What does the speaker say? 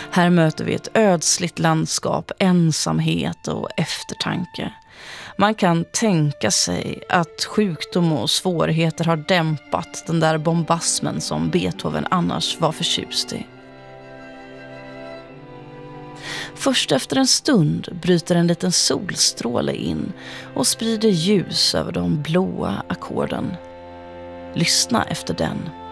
Här möter vi ett ödsligt landskap, ensamhet och eftertanke. Man kan tänka sig att sjukdom och svårigheter har dämpat den där bombasmen som Beethoven annars var förtjust i. Först efter en stund bryter en liten solstråle in och sprider ljus över de blåa ackorden. Lyssna efter den.